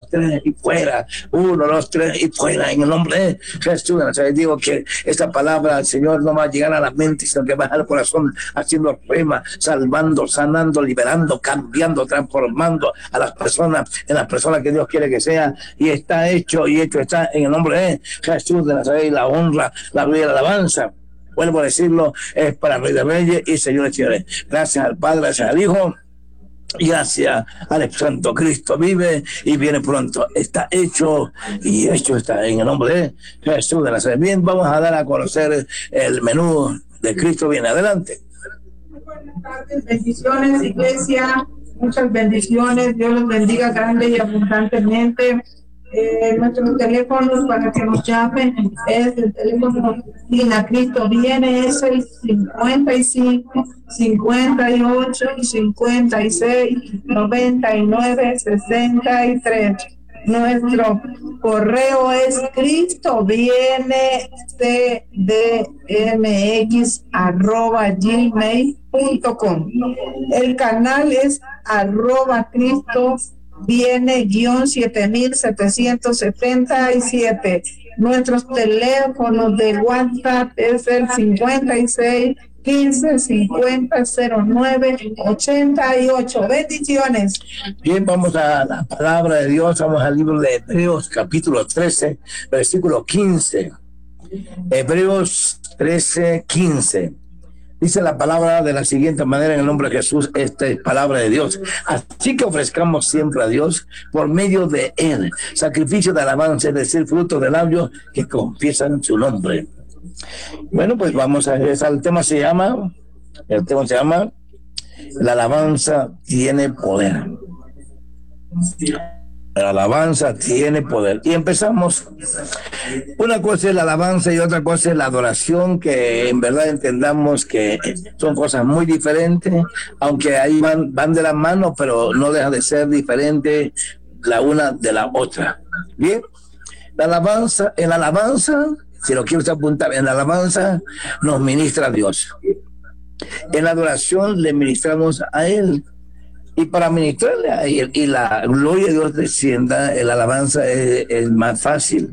tres y fuera. 1, 2, 3 y fuera. En el nombre de Jesús. Digo que esta palabra del Señor no va a llegar a la mente, sino que va al corazón, haciendo rema, salvando, sanando, liberando, cambiando, transformando a las personas en las personas que Dios quiere que sea. Y está hecho, y hecho está en el nombre de Jesús de Nazaret. La honra, la gloria y la alabanza, vuelvo a decirlo, es para el Rey de Reyes y Señor de Señores. Gracias al Padre, gracias al Hijo, y gracias al Santo. Cristo vive y viene pronto. Está hecho y hecho está en el nombre de Jesús de Nazaret. Bien, vamos a dar a conocer el menú de Cristo viene. Adelante. Buenas tardes, bendiciones, iglesia. Muchas bendiciones. Dios los bendiga grande y abundantemente. Nuestros teléfonos para que nos llamen es el teléfono Dina Cristo viene, es el 55 58 56 99 63. Nuestro correo es cristoviene@gmail.com. El canal es @Cristo viene _7777. Nuestros teléfonos de WhatsApp es el 56 15 50 09 88. Bendiciones. Bien, vamos a la palabra de Dios. Vamos al libro de Hebreos, capítulo 13, versículo 15. Hebreos 13, 15. Dice la palabra de la siguiente manera en el nombre de Jesús. Esta es palabra de Dios. Así que ofrezcamos siempre a Dios por medio de Él sacrificio de alabanza, es decir, fruto de labios que confiesan su nombre. Bueno, pues vamos a ver. El tema se llama la alabanza tiene poder. La alabanza tiene poder. Y empezamos. Una cosa es la alabanza y otra cosa es la adoración, que en verdad entendamos que son cosas muy diferentes, aunque ahí van de la mano, pero no deja de ser diferente la una de la otra. Bien, en la alabanza, si lo quieres apuntar, en la alabanza nos ministra Dios. En la adoración le ministramos a Él. Y para ministrarle a Él y la gloria de Dios descienda, la alabanza es más fácil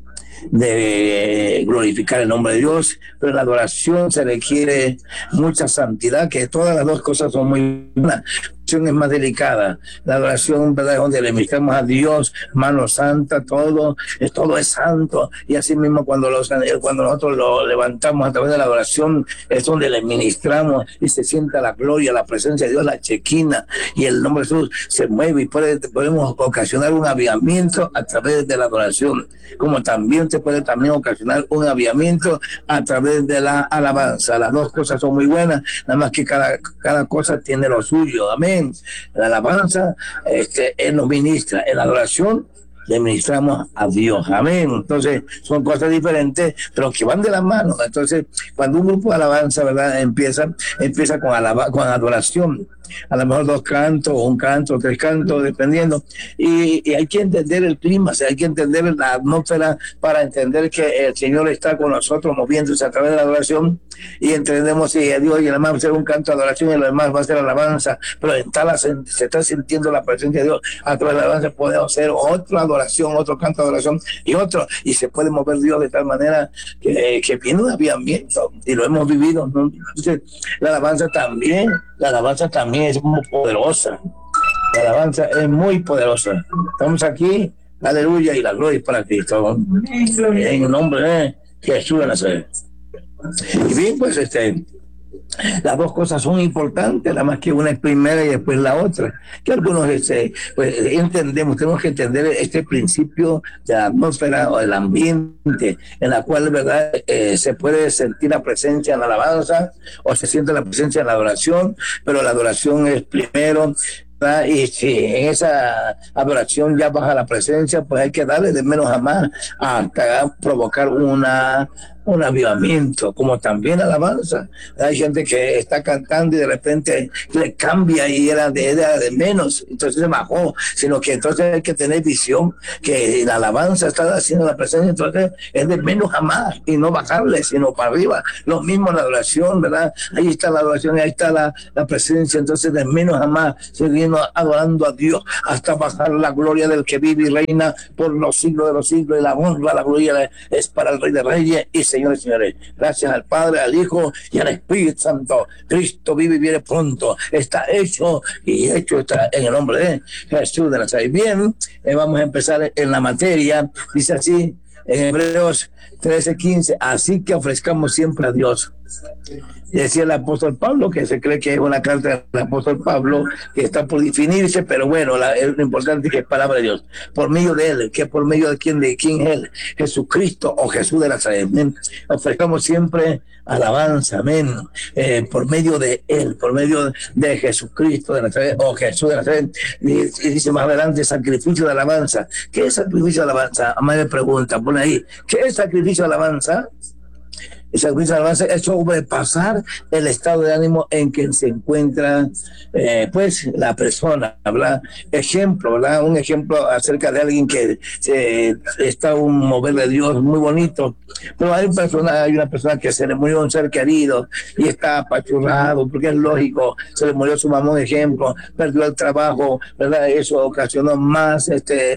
de glorificar el nombre de Dios, pero en la adoración se requiere mucha santidad, que todas las dos cosas son muy buenas. La adoración es más delicada. La adoración, ¿verdad?, es donde le ministramos a Dios, mano santa, todo es santo. Y así mismo cuando nosotros lo levantamos a través de la adoración, es donde le ministramos y se sienta la gloria, la presencia de Dios, la chequina, y el nombre de Jesús se mueve y podemos ocasionar un avivamiento a través de la adoración, como también se puede ocasionar un avivamiento a través de la alabanza. Las dos cosas son muy buenas, nada más que cada cosa tiene lo suyo. Amén. La alabanza, Él nos ministra. En la adoración le ministramos a Dios. Amén. Entonces son cosas diferentes, pero que van de la mano. Entonces, cuando un grupo de alabanza, ¿verdad?, empieza con adoración, a lo mejor 2 cantos, o 1 canto, 3 cantos, dependiendo, y hay que entender el clima, hay que entender la atmósfera para entender que el Señor está con nosotros moviéndose a través de la adoración, y entendemos si Dios y además va a ser un canto de adoración y lo demás va a ser alabanza, pero se está sintiendo la presencia de Dios a través de la alabanza. Podemos hacer otra adoración, otro canto de adoración y se puede mover Dios de tal manera que viene un avivamiento, y lo hemos vivido, ¿no? Entonces, la alabanza también es muy poderosa. La alabanza es muy poderosa. Estamos aquí, aleluya, y la gloria es para Cristo. En el nombre de Jesús de Nazaret. Y bien, pues las dos cosas son importantes, nada más que una es primera y después la otra. Que algunos pues entendemos, tenemos que entender este principio de la atmósfera o del ambiente en la cual, ¿verdad?, se puede sentir la presencia en la alabanza o se siente la presencia en la adoración, pero la adoración es primero, ¿verdad? Y si en esa adoración ya baja la presencia, pues hay que darle de menos a más hasta provocar una un avivamiento, como también alabanza. Hay gente que está cantando y de repente le cambia y era de menos, entonces se bajó, sino que entonces hay que tener visión que la alabanza está haciendo la presencia, entonces es de menos a más y no bajarle, sino para arriba. Lo mismo la adoración, ¿verdad? Ahí está la adoración, ahí está la presencia, entonces de menos a más, seguimos adorando a Dios hasta bajar la gloria del que vive y reina por los siglos de los siglos, y la honra, la gloria es para el Rey de Reyes y Señores y Señores. Gracias al Padre, al Hijo y al Espíritu Santo. Cristo vive y viene pronto. Está hecho y hecho está en el nombre de Jesús de Nazaret. Bien, vamos a empezar en la materia. Dice así en Hebreos 13:15, así que ofrezcamos siempre a Dios. Decía el apóstol Pablo, que se cree que es una carta del apóstol Pablo que está por definirse, pero bueno, lo importante es que es palabra de Dios, por medio de él, que por medio de quién es él, Jesucristo o Jesús de Nazaret. Ofrezcamos siempre alabanza, amén, por medio de él, por medio de Jesucristo de Nazaret o Jesús de Nazaret. Y dice más adelante, sacrificio de alabanza. ¿Qué es sacrificio de alabanza? A mí me pregunta, pone ahí, ¿qué es sacrificio de alabanza? El sacrificio de alabanza es sobrepasar el estado de ánimo en que se encuentra pues la persona, ¿verdad? Ejemplo, ¿verdad? Un ejemplo acerca de alguien que está un mover de Dios muy bonito, pero hay una persona que se le murió un ser querido y está apachurrado, porque es lógico, se le murió su mamá, un ejemplo, perdió el trabajo, ¿verdad? Eso ocasionó más,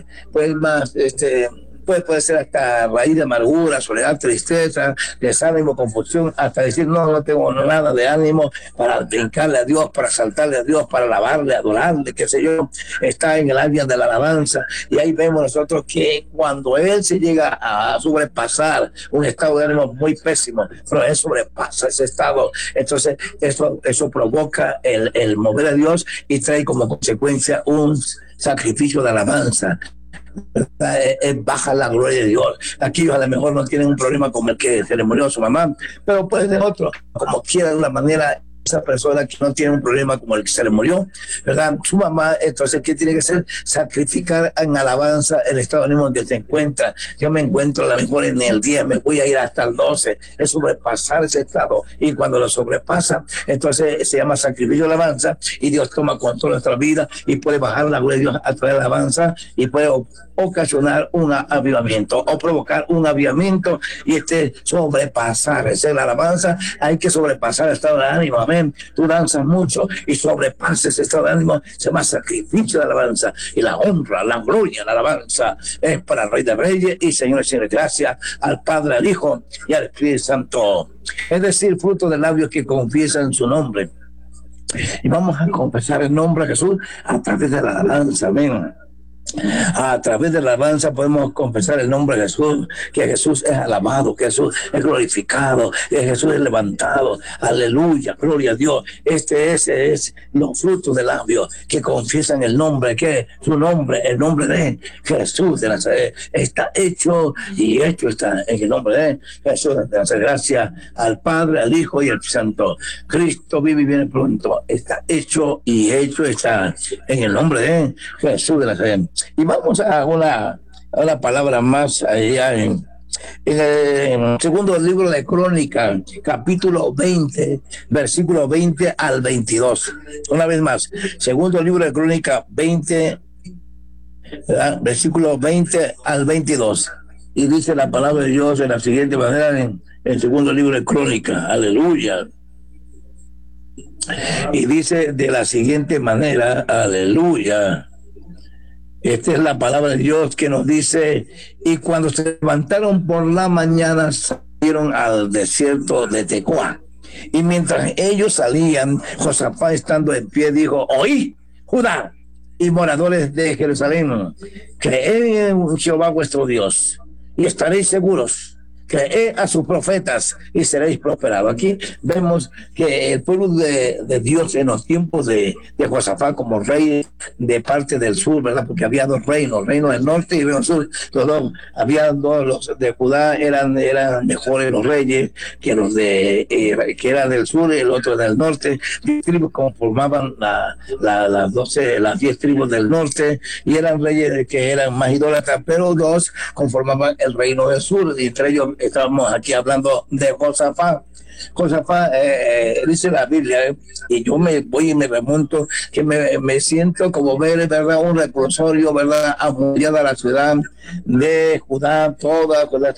puede ser hasta raíz de amargura, soledad, tristeza, desánimo, confusión, hasta decir no tengo nada de ánimo para brincarle a Dios, para saltarle a Dios, para alabarle, adorarle, qué sé yo. Está en el área de la alabanza y ahí vemos nosotros que cuando él se llega a sobrepasar un estado de ánimo muy pésimo, pero él sobrepasa ese estado, entonces eso provoca el mover a Dios y trae como consecuencia un sacrificio de alabanza. Baja la gloria de Dios. Aquí a lo mejor no tienen un problema como el que se le murió a su mamá, pero puede ser otro, como quiera, de una manera. Esa persona que no tiene un problema como el que se le murió, ¿verdad? Su mamá, entonces, ¿qué tiene que hacer? Sacrificar en alabanza el estado de ánimo en que se encuentra. Yo me encuentro a lo mejor en el 10, me voy a ir hasta el 12, es sobrepasar ese estado, y cuando lo sobrepasa, entonces se llama sacrificio de alabanza, y Dios toma control de nuestra vida, y puede bajar la gloria de Dios a través de la alabanza, y puede ocasionar un avivamiento, o provocar un avivamiento, y sobrepasar, esa es la alabanza, hay que sobrepasar el estado de ánimo, amén. Tú danzas mucho y sobrepases ese estado de ánimo, se llama sacrificio de alabanza, y la honra, la gloria, la alabanza es para el Rey de Reyes y Señores y Señores. Gracias al Padre, al Hijo y al Espíritu Santo, es decir, fruto de labios que confiesan su nombre. Y vamos a confesar el nombre de Jesús a través de la alabanza, amén. A través de la alabanza podemos confesar el nombre de Jesús, que Jesús es alabado, que Jesús es glorificado, que Jesús es levantado. Aleluya, gloria a Dios. Ese es los frutos del labio que confiesan el nombre, que su nombre, el nombre de Jesús de Nazaret, está hecho y hecho está en el nombre de Jesús de Nazaret. Gracias al Padre, al Hijo y al Santo. Cristo vive y viene pronto. Está hecho y hecho está en el nombre de Jesús de Nazaret. Y vamos a una palabra más allá en el segundo libro de Crónica, capítulo 20, versículo 20 al 22. Una vez más, segundo libro de Crónica 20, ¿verdad? Versículo 20 al 22. Y dice la palabra de Dios de la siguiente manera en el segundo libro de Crónica. Aleluya. Y dice de la siguiente manera, aleluya. Esta es la palabra de Dios que nos dice: y cuando se levantaron por la mañana, salieron al desierto de Tecoa. Y mientras ellos salían, Josafat, estando en pie, dijo: oí, Judá y moradores de Jerusalén, creed en Jehová vuestro Dios y estaréis seguros. Creed a sus profetas y seréis prosperados. Aquí vemos que el pueblo de Dios en los tiempos de Josafat como rey de parte del sur, ¿verdad? Porque había dos reinos, reino del norte y reino del sur. Había dos, los de Judá eran mejores los reyes que los que eran del sur y el otro del norte. 10 tribus conformaban las 10 tribus del norte, y eran reyes que eran más idólatras, pero dos conformaban el reino del sur, y entre ellos estábamos aquí hablando de Josafat. Josafat, dice la Biblia, y yo me voy y me remonto, que me siento como ver, ¿verdad?, un reclusorio, ¿verdad?, amurallada la ciudad de Judá, toda Judá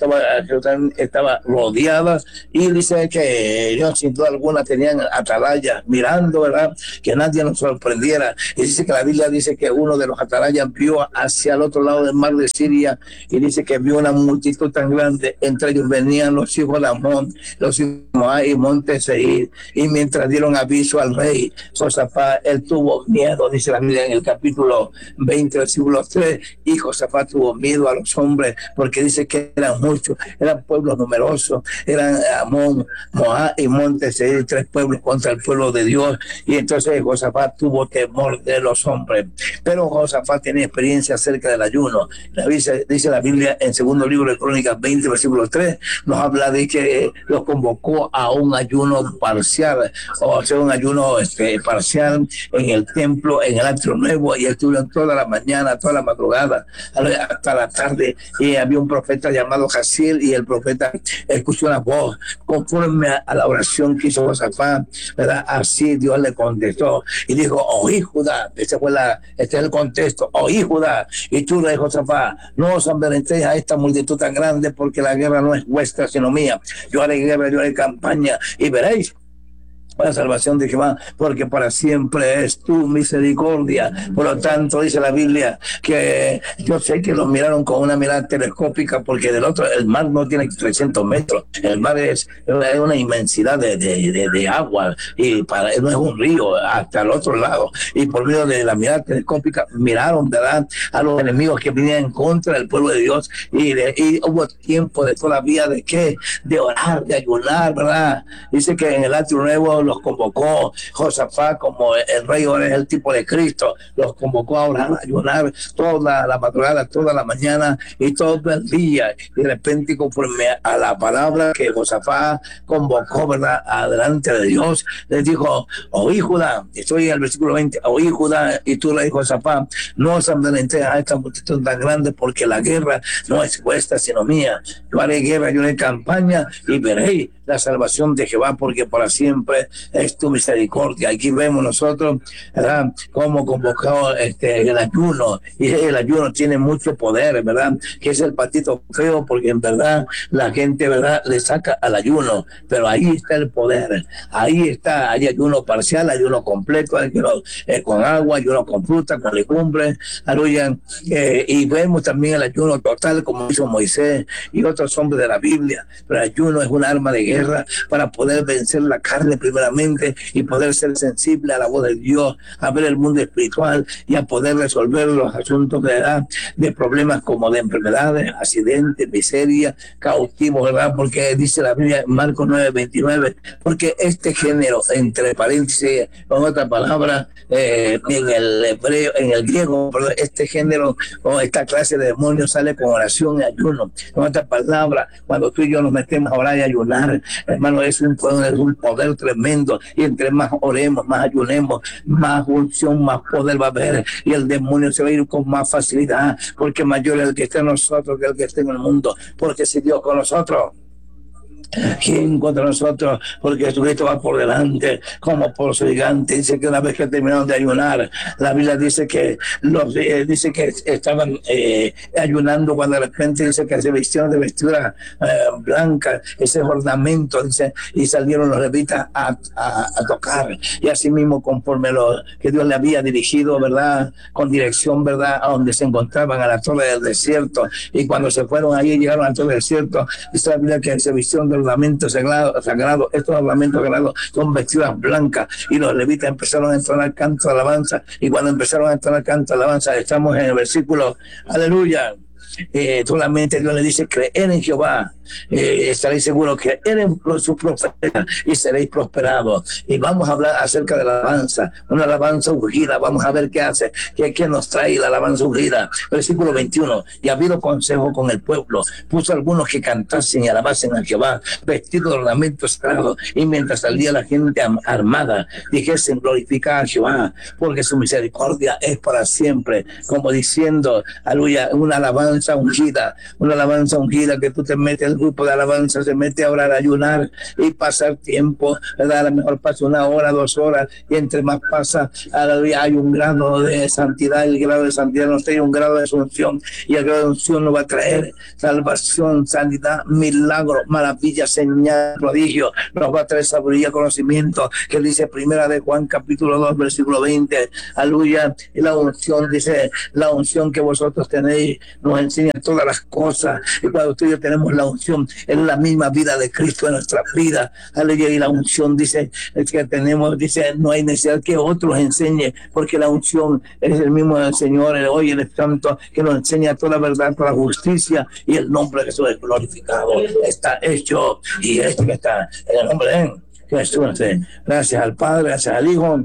estaba rodeada, y dice que ellos sin duda alguna tenían atalayas mirando, ¿verdad?, que nadie nos sorprendiera. Y dice que la Biblia dice que uno de los atalayas vio hacia el otro lado del mar de Siria, y dice que vio una multitud tan grande, entre ellos venían los hijos de Amón, los hijos de Moab y monte Seir, y mientras dieron aviso al rey Josafat, él tuvo miedo, dice la Biblia en el capítulo 20, versículo 3, y Josafat tuvo miedo a los hombres, porque dice que eran muchos, eran pueblos numerosos, eran Amón, Moab y monte Seir, 3 pueblos contra el pueblo de Dios, y entonces Josafat tuvo temor de los hombres. Pero Josafat tenía experiencia acerca del ayuno. Dice la Biblia en segundo libro de Crónicas 20, versículo 3, nos habla de que los convocó a un ayuno parcial, o hacer un ayuno parcial en el templo, en el atrio nuevo, y estuvieron toda la mañana, toda la madrugada, hasta la tarde, y había un profeta llamado Jaziel, y el profeta escuchó una voz conforme a la oración que hizo Josafat, ¿verdad? Así Dios le contestó y dijo: oí Judá, este es el contexto, oí Judá, y tú, rey Josafat, no os amedrentéis a esta multitud tan grande, porque la guerra no es vuestra sino mía. Yo haré guerra, yo haré campaña, y veréis la salvación de Jehová, porque para siempre es tu misericordia. Por lo tanto, dice la Biblia que yo sé que los miraron con una mirada telescópica, porque del otro, el mar no tiene 300 metros, el mar es una inmensidad de agua, y no es un río hasta el otro lado, y por medio de la mirada telescópica miraron, ¿verdad?, a los enemigos que venían en contra del pueblo de Dios, y hubo tiempo todavía de orar, de ayunar, ¿verdad? Dice que en el atrio nuevo los convocó Josafat, como el rey ahora es el tipo de Cristo, los convocó a orar, a ayunar toda la madrugada, toda la mañana y todo el día. Y de repente, conforme a la palabra que Josafat convocó, ¿verdad?, adelante de Dios, les dijo: oí Judá, estoy en el versículo 20, oí Judá, y tú, rey Josafat, no os amedrentéis a esta multitud tan grande, porque la guerra no es vuestra sino mía. Yo haré guerra, yo haré campaña, y veréis la salvación de Jehová, porque para siempre es tu misericordia. Aquí vemos nosotros, ¿verdad?, cómo convocado el ayuno, y el ayuno tiene mucho poder, ¿verdad?, que es el patito feo, porque en verdad la gente, ¿verdad?, le saca al ayuno, pero ahí está el poder, ahí está. Hay ayuno parcial, ayuno completo, ayuno con agua, ayuno con fruta, con legumbres, aleluya, y vemos también el ayuno total, como hizo Moisés y otros hombres de la Biblia. Pero el ayuno es un arma de guerra para poder vencer la carne primeramente, y poder ser sensible a la voz de Dios, a ver el mundo espiritual, y a poder resolver los asuntos de problemas como de enfermedades, accidentes, miseria, cautivos, ¿verdad? Porque dice la Biblia en Marcos 9:29, porque este género, entre paréntesis, con otra palabra, en el hebreo, en el griego, perdón, este género o esta clase de demonios sale con oración y ayuno. Con otra palabra, cuando tú y yo nos metemos a orar y ayunar, hermano, es un poder tremendo, y entre más oremos, más ayunemos, más unción, más poder va a haber, y el demonio se va a ir con más facilidad, porque mayor es el que está en nosotros que el que está en el mundo. Porque si Dios con nosotros, ¿quién contra nosotros? Porque Jesucristo va por delante como por su gigante. Dice que una vez que terminaron de ayunar, la Biblia dice que dice que estaban ayunando, cuando de repente dice que se vistieron de vestidura blanca, ese ornamento, dice, y salieron los levitas a tocar, y así mismo conforme lo que Dios le había dirigido, ¿verdad?, con dirección, ¿verdad?, a donde se encontraban, a la torre del desierto. Y cuando se fueron ahí, llegaron a la torre del desierto, dice la Biblia que se vistieron de ornamentos sagrados. Estos ornamentos sagrados son vestiduras blancas, y los levitas empezaron a entonar canto de alabanza, y cuando empezaron a entonar canto de alabanza, estamos en el versículo, aleluya, solamente Dios le dice: creer en Jehová, estaréis seguros, creer en su profeta y seréis prosperados. Y vamos a hablar acerca de la alabanza, una alabanza ungida. Vamos a ver qué hace, qué nos trae la alabanza ungida. Versículo 21, y ha habido consejo con el pueblo, puso algunos que cantasen y alabasen a Jehová, vestidos de ornamentos sagrados, y mientras salía la gente armada, dijesen: glorificar a Jehová, porque su misericordia es para siempre, como diciendo, aleluya, una alabanza alabanza ungida que tú te metes, el grupo de alabanza se mete a orar, a ayunar y pasar tiempo, ¿verdad? A lo mejor pasa 1 hora, 2 horas, y entre más pasa, hay un grado de santidad, el grado de santidad nos trae un grado de asunción, y el grado de asunción nos va a traer salvación, sanidad, milagro, maravilla, señal, prodigio, nos va a traer sabiduría, conocimiento, que dice Primera de Juan capítulo 2 versículo 20, aleluya. Y la unción, dice, la unción que vosotros tenéis nos enseña todas las cosas, y cuando tú y yo tenemos la unción, es la misma vida de Cristo en nuestra vida, aleluya. Y la unción dice, es que tenemos, dice, no hay necesidad que otros enseñe, porque la unción es el mismo del Señor, hoy el Santo, que nos enseña toda la verdad, toda la justicia, y el nombre de Jesús es glorificado, está hecho, y esto que está en el nombre de Jesús. Gracias al Padre, gracias al Hijo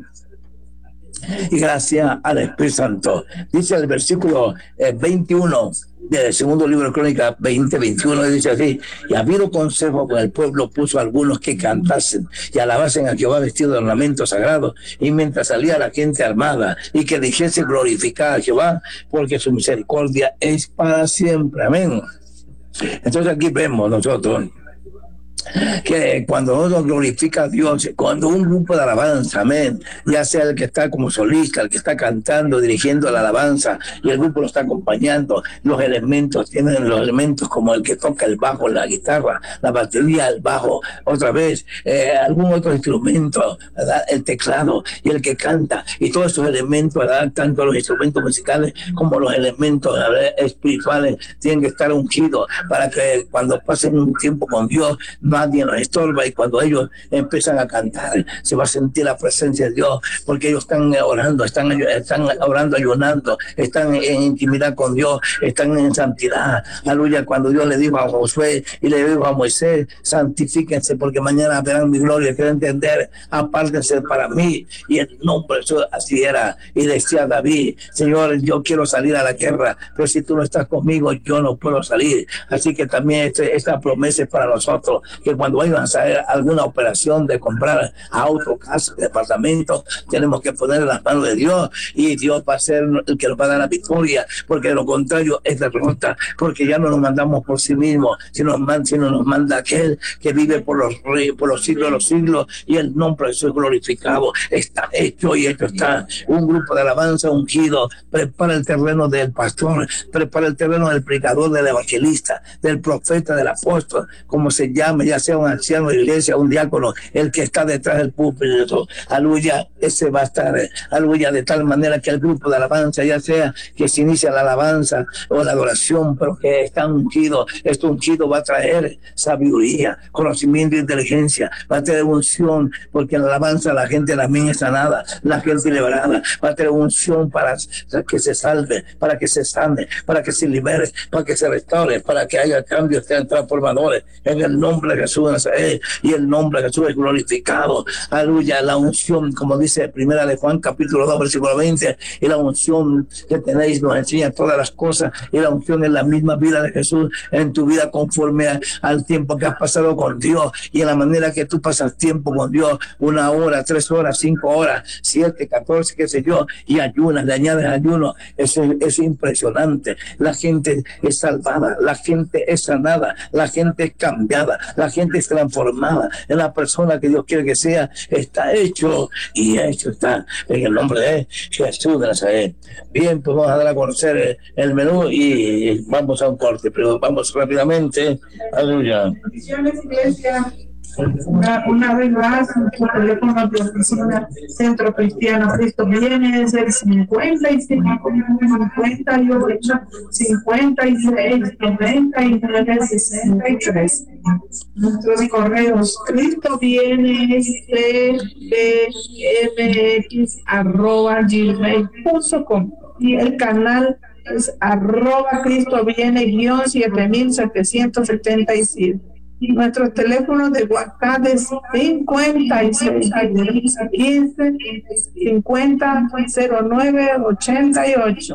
y gracias al Espíritu Santo. Dice el versículo 21 del segundo libro de Crónicas 20:21, dice así: y habido consejo con el pueblo, puso a algunos que cantasen y alabasen a Jehová vestido de ornamento sagrado, y mientras salía la gente armada, y que dijese glorificar a Jehová, porque su misericordia es para siempre. Amén. Entonces aquí vemos nosotros que cuando uno glorifica a Dios, cuando un grupo de alabanza, amén, ya sea el que está como solista, el que está cantando, dirigiendo la alabanza, y el grupo lo está acompañando, los elementos, tienen los elementos como el que toca el bajo, la guitarra, la batería, el bajo, otra vez, algún otro instrumento, ¿verdad? El teclado, y el que canta, y todos esos elementos, ¿verdad? Tanto los instrumentos musicales como los elementos, ¿verdad?, espirituales, tienen que estar ungidos para que cuando pasen un tiempo con Dios, nadie nos estorba, y cuando ellos empiezan a cantar se va a sentir la presencia de Dios, porque ellos están orando, están orando, ayunando, están en intimidad con Dios, están en santidad. Aleluya. Cuando Dios le dijo a Josué y le dijo a Moisés: santifíquense porque mañana verán mi gloria. Quiero entender, apártense para mí, y el nombre de Jesús así era. Y decía David: Señor, yo quiero salir a la guerra, pero si tú no estás conmigo, yo no puedo salir. Así que también esta promesa es para nosotros, que cuando vayan a hacer alguna operación de comprar auto, casa, departamento, tenemos que poner en las manos de Dios, y Dios va a ser el que nos va a dar la victoria, porque de lo contrario es derrota, porque ya no nos mandamos por sí mismos, sino nos manda aquel que vive por los siglos de los siglos, y el nombre de Jesús glorificado. Está hecho, y hecho está. Un grupo de alabanza ungido prepara el terreno del pastor, prepara el terreno del predicador, del evangelista, del profeta, del apóstol, como se llame, ya sea un anciano de iglesia, un diácono, el que está detrás del púlpito, aleluya, ese va a estar, aleluya, de tal manera que el grupo de alabanza, ya sea que se inicia la alabanza o la adoración, pero que está ungido, este ungido va a traer sabiduría, conocimiento e inteligencia, va a tener unción, porque en la alabanza la gente también es sanada, la gente liberada, va a tener unción para que se salve, para que se sane, para que se libere, para que se restaure, para que haya cambios, sean transformadores, en el nombre de Jesús, y el nombre de Jesús es glorificado. Aleluya. La unción, como dice Primera de Juan capítulo 2 versículo 20, y la unción que tenéis nos enseña todas las cosas, y la unción es la misma vida de Jesús en tu vida, conforme al tiempo que has pasado con Dios, y en la manera que tú pasas tiempo con Dios, 1 hora, 3 horas, 5 horas, 7, 14, qué sé yo, y ayunas, le añades ayuno, es impresionante. La gente es salvada, la gente es sanada, la gente es cambiada, la gente es transformada en la persona que Dios quiere que sea. Está hecho, y hecho está, en el nombre de Jesús de Nazaret. Bien, pues vamos a dar a conocer el menú y vamos a un corte, pero vamos rápidamente. Aleluya. Una vez más, nuestro teléfono de oficina Centro Cristiano Cristo Viene es el 55 58 56 99 63. Nuestros correos: Cristo Viene cbmx@gmail.com, y el canal es @Cristo Viene _7777. Nuestro teléfono de WhatsApp es 56 15 50 09 88.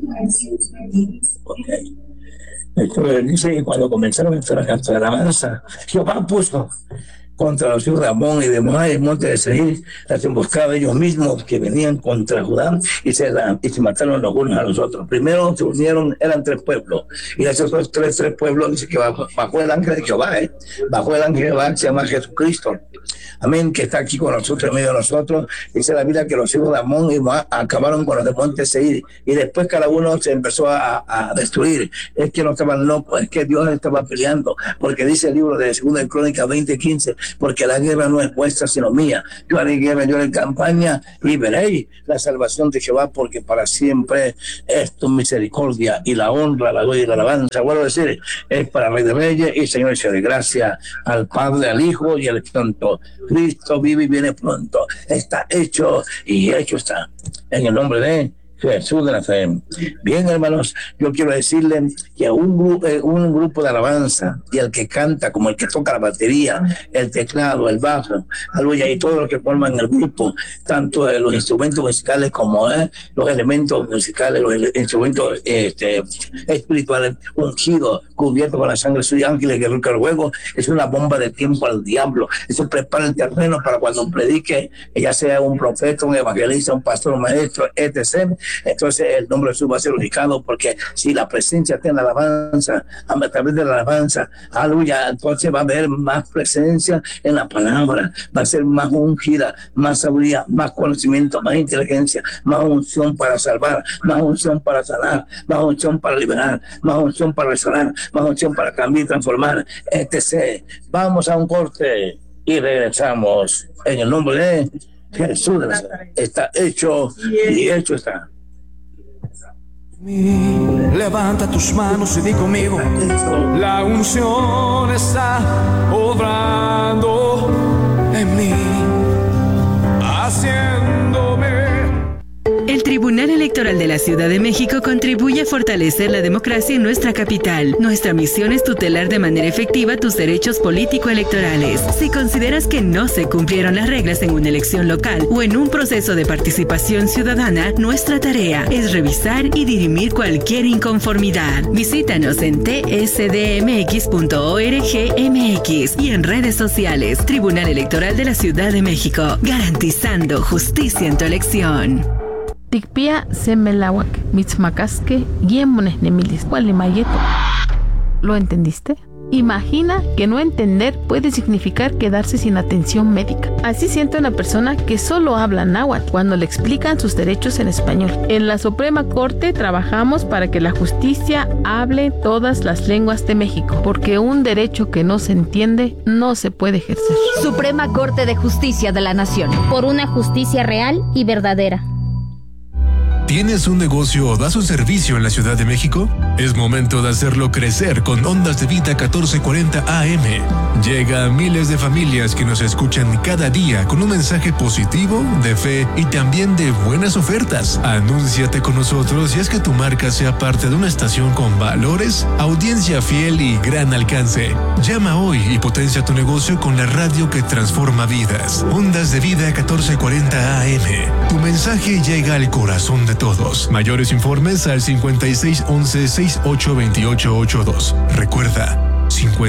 Okay. Esto dice que cuando comenzaron a entrar a cantar alabanza, Jehová puso contra los hijos de Amón y de Moab, el monte de Seir, las emboscadas ellos mismos que venían contra Judá y se mataron los unos a los otros. Primero se unieron, eran 3 pueblos, y esos tres pueblos dice que bajó el ángel de Jehová, bajó el ángel de Jehová, se llama Jesucristo. Amén, que está aquí con nosotros, en medio de nosotros. Dice la Biblia que los hijos de Amón y Moab acabaron con los de monte Seir, y después cada uno se empezó a destruir. Es que no estaban locos, es que Dios estaba peleando, porque dice el libro de 2 Crónicas 20:15, porque la guerra no es vuestra sino mía. Yo haré guerra, yo haré campaña, y veréis la salvación de Jehová, porque para siempre es tu misericordia, y la honra, la gloria y la alabanza, vuelvo a decir, es para Rey de Reyes y Señor de Señores. Gracias al Padre, al Hijo y al Espíritu Santo. Cristo vive y viene pronto. Está hecho y hecho está. En el nombre de Jesús de Nazaret. Bien, hermanos, yo quiero decirles que un grupo de alabanza, y el que canta, como el que toca la batería, el teclado, el bajo, aleluya, y todos los que forman el grupo, tanto los instrumentos musicales como los elementos musicales, los instrumentos espirituales, ungidos, cubiertos con la sangre suya, ángeles que el juego, es una bomba de tiempo al diablo. Eso prepara el terreno para cuando predique, ya sea un profeta, un evangelista, un pastor, un maestro, etc. Entonces el nombre de Jesús va a ser unificado, porque si la presencia está en la alabanza, a través de la alabanza, aleluya, entonces va a haber más presencia en la palabra, va a ser más ungida, más sabiduría, más conocimiento, más inteligencia, más unción para salvar, más unción para sanar, más unción para liberar, más unción para restaurar, más unción para cambiar y transformar, etc. Vamos a un corte y regresamos en el nombre de Jesús. Está hecho y hecho está. Levanta tus manos y di conmigo: la unción está obrando en mí, haciéndome. El Tribunal Electoral de la Ciudad de México contribuye a fortalecer la democracia en nuestra capital. Nuestra misión es tutelar de manera efectiva tus derechos político-electorales. Si consideras que no se cumplieron las reglas en una elección local o en un proceso de participación ciudadana, nuestra tarea es revisar y dirimir cualquier inconformidad. Visítanos en tsdmx.org.mx y en redes sociales. Tribunal Electoral de la Ciudad de México, garantizando justicia en tu elección. Tikpia semelawak, mitzmacasque, guiemones nemilis, mayeto. ¿Lo entendiste? Imagina que no entender puede significar quedarse sin atención médica. Así siente una persona que solo habla náhuatl cuando le explican sus derechos en español. En la Suprema Corte trabajamos para que la justicia hable todas las lenguas de México, porque un derecho que no se entiende no se puede ejercer. Suprema Corte de Justicia de la Nación. Por una justicia real y verdadera. ¿Tienes un negocio o das un servicio en la Ciudad de México? Es momento de hacerlo crecer con Ondas de Vida 1440 AM. Llega a miles de familias que nos escuchan cada día con un mensaje positivo, de fe y también de buenas ofertas. Anúnciate con nosotros y haz que tu marca sea parte de una estación con valores, audiencia fiel y gran alcance. Llama hoy y potencia tu negocio con la radio que transforma vidas. Ondas de Vida 1440 AM. Tu mensaje llega al corazón de todos. Mayores informes al 5611-682882. Recuerda,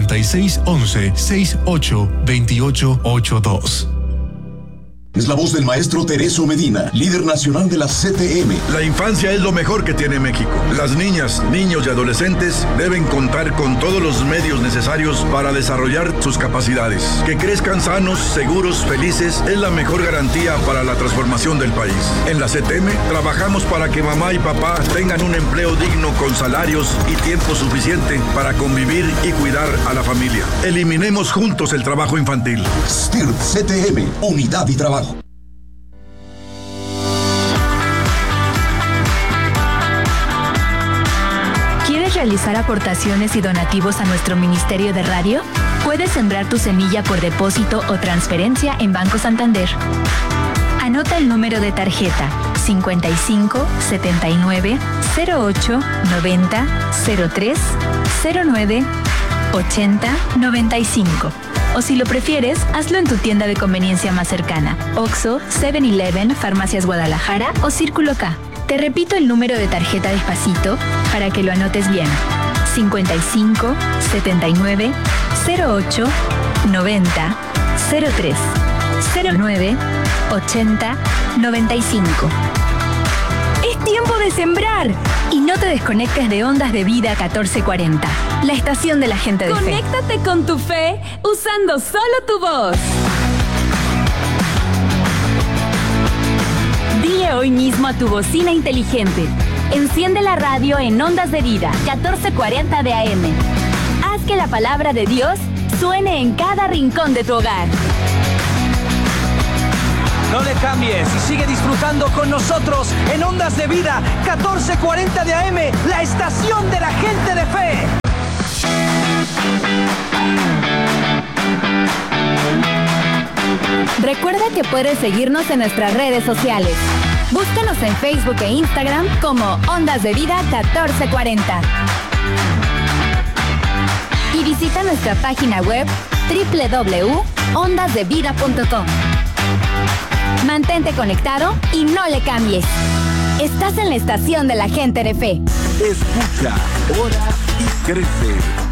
5611-682882. Es la voz del maestro Tereso Medina, líder nacional de la CTM. La infancia es lo mejor que tiene México. Las niñas, niños y adolescentes deben contar con todos los medios necesarios para desarrollar sus capacidades. Que crezcan sanos, seguros, felices es la mejor garantía para la transformación del país. En la CTM trabajamos para que mamá y papá tengan un empleo digno con salarios y tiempo suficiente para convivir y cuidar a la familia. Eliminemos juntos el trabajo infantil. STIRT CTM, Unidad y Trabajo. ¿Quieres realizar aportaciones y donativos a nuestro Ministerio de Radio? Puedes sembrar tu semilla por depósito o transferencia en Banco Santander. Anota el número de tarjeta 55 79 08 90 03 09 80 95. O si lo prefieres, hazlo en tu tienda de conveniencia más cercana: Oxxo, 7-Eleven, Farmacias Guadalajara o Círculo K. Te repito el número de tarjeta despacito para que lo anotes bien: 55 79 08 90 03 09 80 95. Es tiempo de sembrar. Y no te desconectes de Ondas de Vida 1440, la estación de la gente de fe. Conéctate con tu fe usando solo tu voz. Dile hoy mismo a tu bocina inteligente: enciende la radio en Ondas de Vida 1440 de AM. Haz que la palabra de Dios suene en cada rincón de tu hogar. No le cambies y sigue disfrutando con nosotros en Ondas de Vida 1440 de AM, la estación de la gente de fe. Recuerda que puedes seguirnos en nuestras redes sociales. Búscanos en Facebook e Instagram como Ondas de Vida 1440. Y visita nuestra página web www.ondasdevida.com. Mantente conectado y no le cambies. Estás en la estación de la gente de fe. Escucha, ora y crece.